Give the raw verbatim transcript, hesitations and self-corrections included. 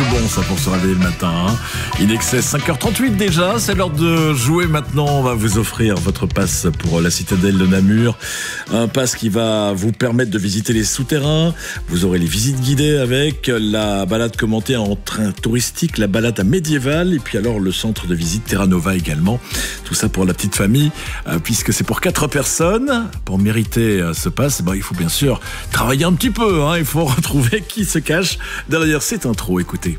tout bon ça pour se réveiller le matin. Hein. In excess cinq heures trente-huit déjà, c'est l'heure de jouer maintenant. On va vous offrir votre passe pour la citadelle de Namur. Un passe qui va vous permettre de visiter les souterrains. Vous aurez les visites guidées avec la balade commentée en train touristique, la balade à médiéval et puis alors le centre de visite Terra Nova également. Tout ça pour la petite famille, euh, puisque c'est pour quatre personnes. Pour mériter euh, ce passe, ben, il faut bien sûr travailler un petit peu. Hein. Il faut retrouver qui se cache derrière cette intro. Écoutez.